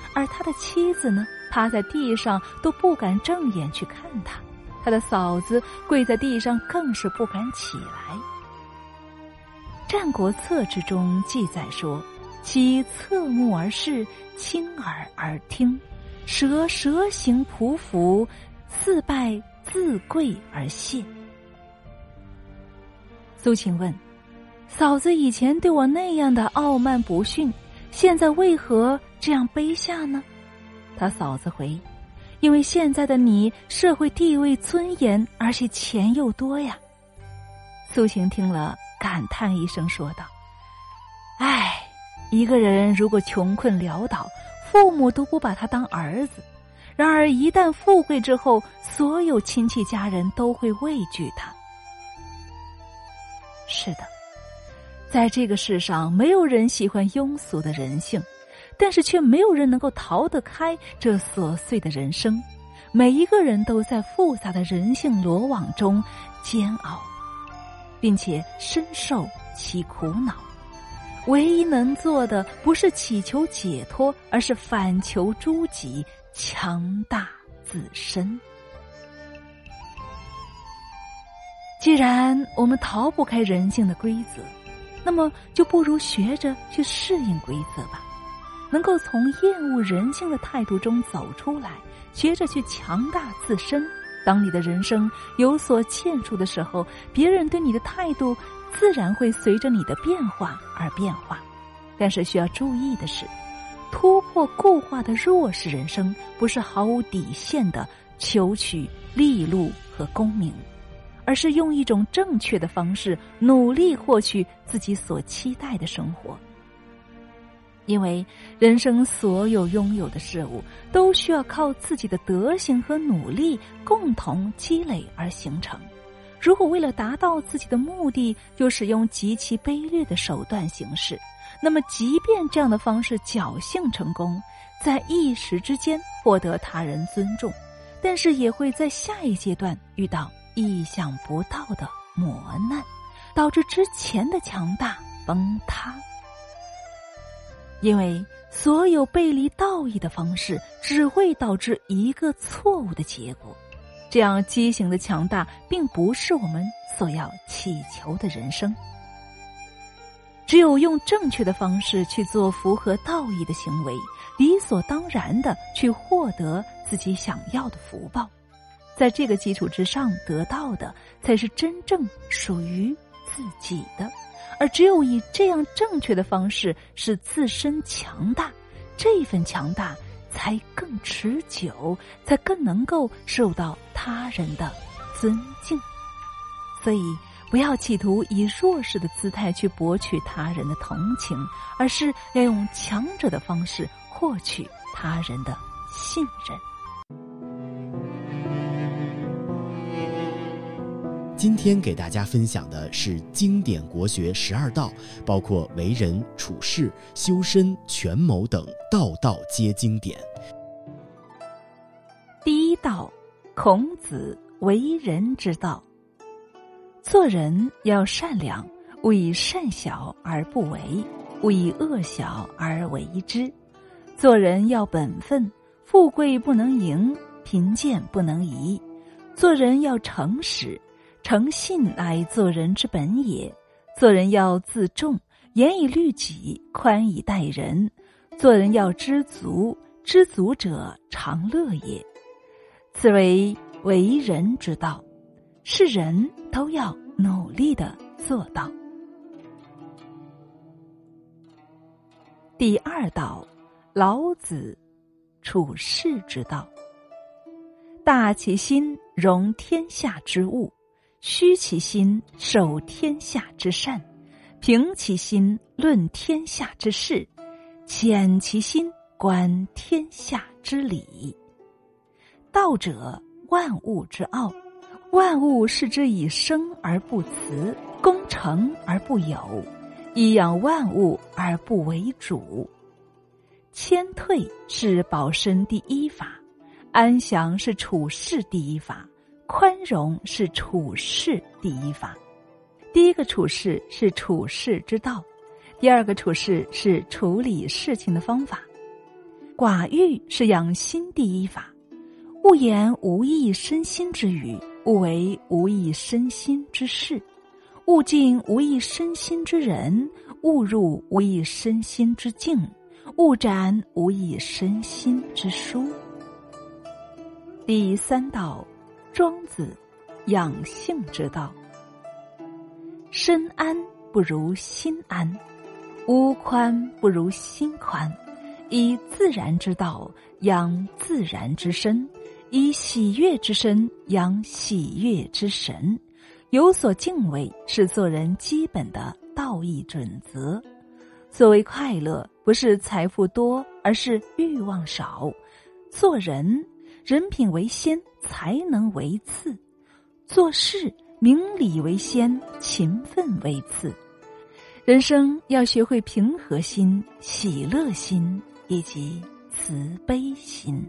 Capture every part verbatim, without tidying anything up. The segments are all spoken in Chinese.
而他的妻子呢，趴在地上都不敢正眼去看他，他的嫂子跪在地上更是不敢起来。《战国策》之中记载说，其侧目而视，亲耳而听，蛇蛇行匍匐，四拜自跪而谢。苏秦问，嫂子以前对我那样的傲慢不逊，现在为何这样卑下呢？他嫂子回，因为现在的你社会地位尊严，而且钱又多呀。苏秦听了感叹一声说道，唉，一个人如果穷困潦倒，父母都不把他当儿子，然而一旦富贵之后，所有亲戚家人都会畏惧他。是的，在这个世上没有人喜欢庸俗的人性，但是却没有人能够逃得开这琐碎的人生。每一个人都在复杂的人性罗网中煎熬，并且深受其苦恼。唯一能做的不是祈求解脱，而是反求诸己，强大自身。既然我们逃不开人性的规则，那么就不如学着去适应规则吧。能够从厌恶人性的态度中走出来，学着去强大自身。当你的人生有所建树的时候，别人对你的态度自然会随着你的变化而变化。但是需要注意的是，突破固化的弱势人生，不是毫无底线的求取利禄和功名，而是用一种正确的方式努力获取自己所期待的生活。因为人生所有拥有的事物都需要靠自己的德行和努力共同积累而形成。如果为了达到自己的目的就使用极其卑劣的手段行事，那么即便这样的方式侥幸成功，在一时之间获得他人尊重，但是也会在下一阶段遇到意想不到的磨难，导致之前的强大崩塌。因为所有背离道义的方式只会导致一个错误的结果，这样畸形的强大并不是我们所要祈求的人生。只有用正确的方式去做符合道义的行为，理所当然的去获得自己想要的福报，在这个基础之上得到的才是真正属于自己的。而只有以这样正确的方式使自身强大，这份强大才更持久，才更能够受到他人的尊敬。所以不要企图以弱势的姿态去博取他人的同情，而是要用强者的方式获取他人的信任。 今天给大家分享的是经典国学十二道，包括为人、处事、修身、权谋等，道道皆经典。 第一道，孔子为人之道。做人要善良，勿以善小而不为，勿以恶小而为之。做人要本分，富贵不能淫，贫贱不能移。做人要诚实，诚信乃做人之本也。做人要自重，严以律己，宽以待人。做人要知足，知足者常乐也。此为为人之道，是人都要努力的做到。第二道，老子处世之道。大其心，容天下之物；虚其心，受天下之善；平其心，论天下之事；潜其心，观天下之理。道者，万物之奥。万物视之以生而不辞，功成而不有，以养万物而不为主。谦退是保身第一法，安详是处世第一法，宽容是处世第一法。第一个处事是处世之道，第二个处事是处理事情的方法。 寡欲是养心第一法，勿言无益身心之语，勿为无益身心之事，勿近无益身心之人，勿入无益身心之境，勿展无益身心之书。第三道，庄子养性之道。身安不如心安，屋宽不如心宽。以自然之道养自然之身，以喜悦之身养喜悦之神。有所敬畏是做人基本的道义准则。所谓快乐，不是财富多，而是欲望少。做人，人品为先，才能为次；做事，明理为先，勤奋为次。人生要学会平和心、喜乐心以及慈悲心。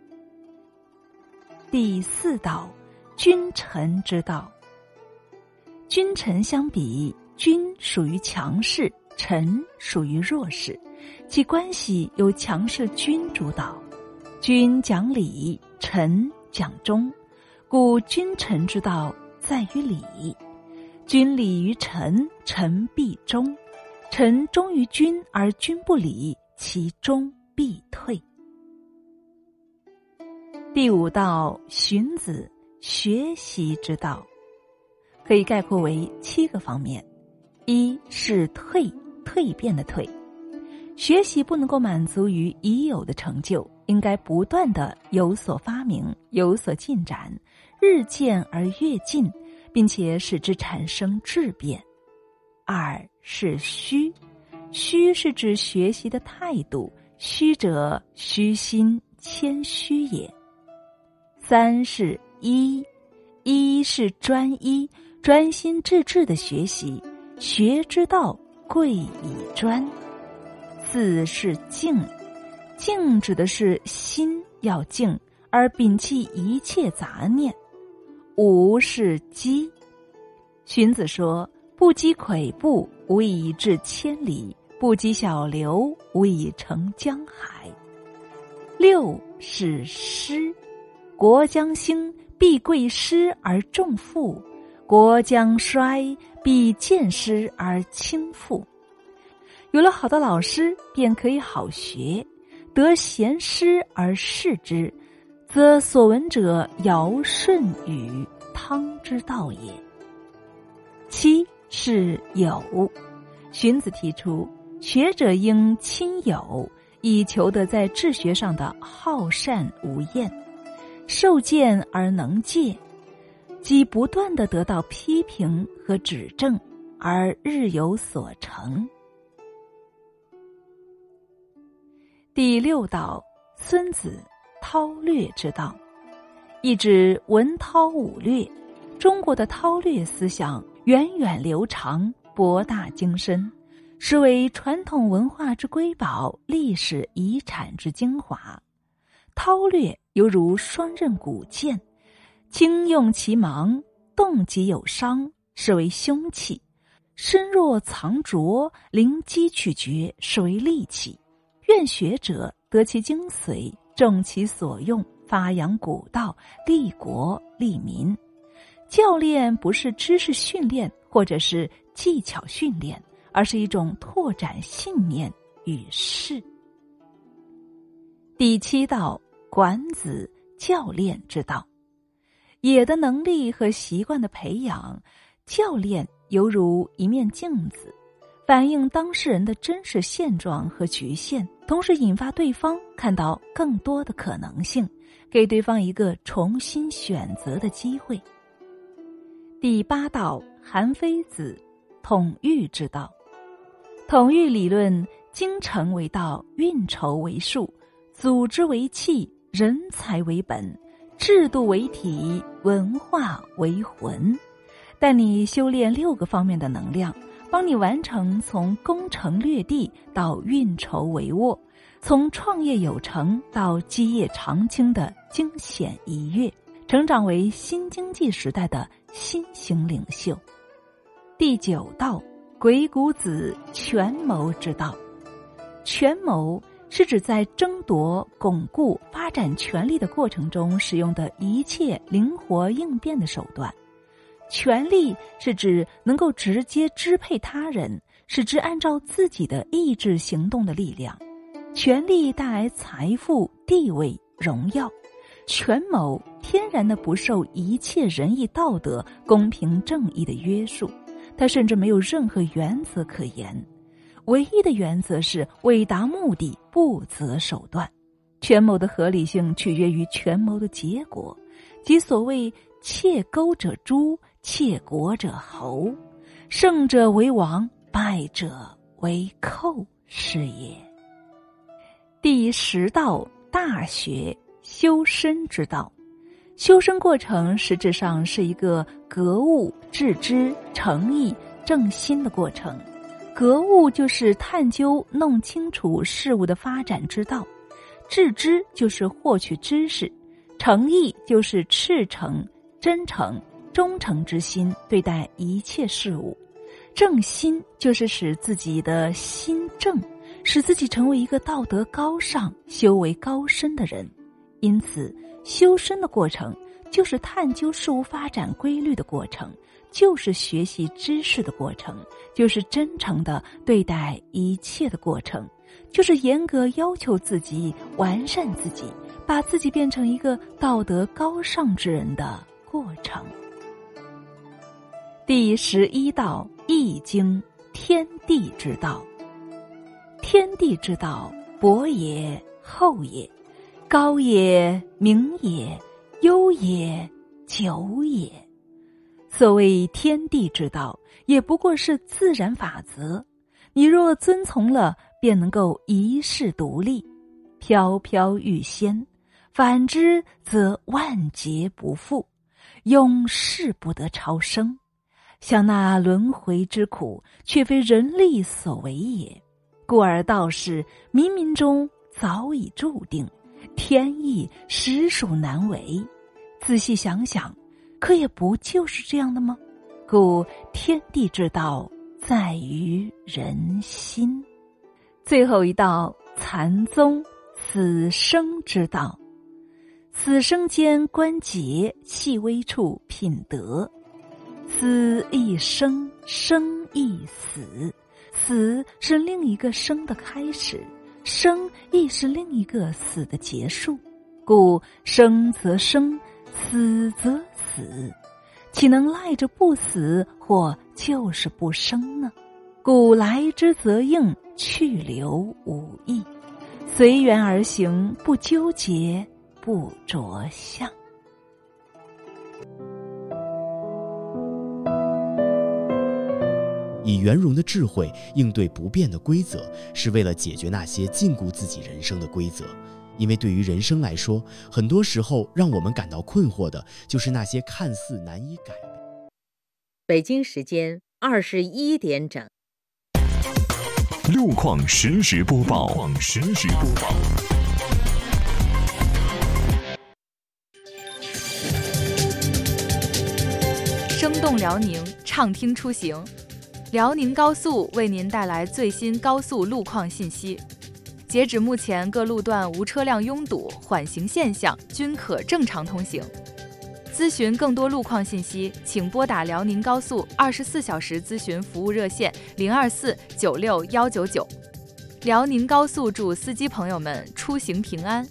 第四道，君臣之道。君臣相比，君属于强势，臣属于弱势，其关系由强势君主导。君讲理，臣讲忠，故君臣之道在于礼。君礼于臣，臣必忠；臣忠于君而君不礼，其忠必退。第五道，荀子学习之道，可以概括为七个方面。一是蜕，蜕变的蜕。学习不能够满足于已有的成就，应该不断地有所发明，有所进展，日渐而跃进，并且使之产生质变。二是虚，虚是指学习的态度，虚者虚心谦虚也。三是一，一是专一，专心致志的学习，学之道贵以专。四是静，静指的是心要静，而摒弃一切杂念。五是积，荀子说，不积跬步，无以至千里；不积小流，无以成江海。六是师，国将兴，必贵师而重富；国将衰，必见师而轻富。有了好的老师，便可以好学；得贤师而事之，则所闻者尧舜禹汤之道也。七是友，荀子提出，学者应亲友，以求得在治学上的好善无厌，受见而能戒，即不断地得到批评和指正，而日有所成。第六道，孙子韬略之道，意指文韬武略。中国的韬略思想源远流长，博大精深，实为传统文化之瑰宝，历史遗产之精华。韬略犹如双刃古剑，轻用其芒，动即有伤，是为凶器；深若藏拙，灵机取决，是为利器。愿学者得其精髓，重其所用，发扬古道，利国利民。教练不是知识训练或者是技巧训练，而是一种拓展信念与事。第七道，管子教练之道。野的能力和习惯的培养，教练犹如一面镜子，反映当事人的真实现状和局限，同时引发对方看到更多的可能性，给对方一个重新选择的机会。第八道，韩非子统御之道。统御理论，精诚为道，运筹为术，组织为器，人才为本，制度为体，文化为魂，带你修炼六个方面的能量，帮你完成从攻城略地到运筹帷幄，从创业有成到基业长青的惊险一跃，成长为新经济时代的新型领袖。第九道，鬼谷子权谋之道。权谋是指在争夺、巩固、发展权力的过程中使用的一切灵活应变的手段。权力是指能够直接支配他人，使之按照自己的意志行动的力量。权力带来财富、地位、荣耀。权谋天然的不受一切仁义道德、公平正义的约束，它甚至没有任何原则可言。唯一的原则是为达目的不择手段。权谋的合理性取决于权谋的结果，即所谓窃钩者诛，窃国者侯，胜者为王，败者为寇是也。第十道，大学，修身之道。修身过程实质上是一个格物、致知、诚意、正心的过程。格物就是探究、弄清楚事物的发展之道，致知就是获取知识，诚意就是赤诚、真诚、忠诚之心对待一切事物，正心就是使自己的心正，使自己成为一个道德高尚、修为高深的人。因此，修身的过程就是探究事物发展规律的过程，就是学习知识的过程，就是真诚地对待一切的过程，就是严格要求自己，完善自己，把自己变成一个道德高尚之人的过程。第十一道，易经，天地之道。天地之道，博也，厚也，高也，明也，悠也，久也。所谓天地之道，也不过是自然法则，你若遵从了，便能够一世独立，飘飘欲仙；反之则万劫不复，永世不得超生。想那轮回之苦，却非人力所为也，故而道是冥冥中早已注定，天意实属难为。仔细想想，可也不就是这样的吗？故天地之道在于人心。最后一道，禅宗，死生之道。死生间关节，细微处品德。死亦生，生亦死，死是另一个生的开始，生亦是另一个死的结束。故生则生，死则死，岂能赖着不死，或就是不生呢？故来之则应，去留无益，随缘而行，不纠结，不着相。 以圆融的智慧应对不变的规则，是为了解决那些禁锢自己人生的规则。因为对于人生来说，很多时候让我们感到困惑的，就是那些看似难以改变。 北京时间二十一点整。 路况实时播报。路况实时播报。 生动辽宁，畅听出行。辽宁高速为您带来最新高速路况信息。截止目前，各路段无车辆拥堵，缓行现象均可正常通行。咨询更多路况信息，请拨打辽宁高速二十四小时咨询服务热线零二四九六幺九九。辽宁高速祝司机朋友们出行平安。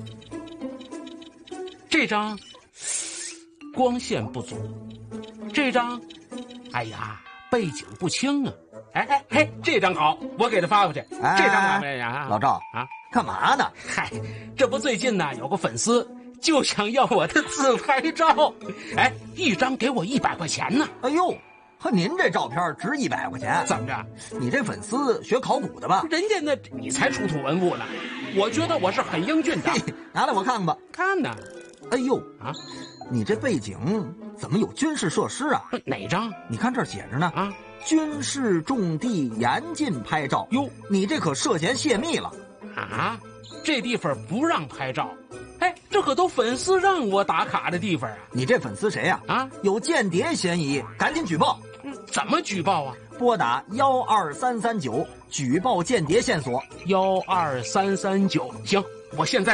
这张光线不足，这张，哎呀，背景不清啊。哎哎嘿，这张好，我给他发过去。 哎、 这张拿回来呀， 老赵啊， 干嘛呢？ 嗨，这不最近呢有个粉丝就想要我的自拍照，哎，一张给我一百块钱呢。 哎呦，和您这照片值一百块钱？ 怎么着？ 你这粉丝学考古的吧？ 人家那你才出土文物呢，我觉得我是很英俊的。 拿来我看看吧。 看呢。 哎呦啊， 你这背景怎么有军事设施啊？ 哪张？ 你看这儿写着呢啊。 军事重地严禁拍照。哟，你这可涉嫌泄密了啊！这地方不让拍照，哎，这可都粉丝让我打卡的地方啊！ 你这粉丝谁呀？ 啊， 有间谍嫌疑，赶紧举报！ 怎么举报啊？ 拨打幺二三三九举报间谍线索。 幺二三三九，行，我现在。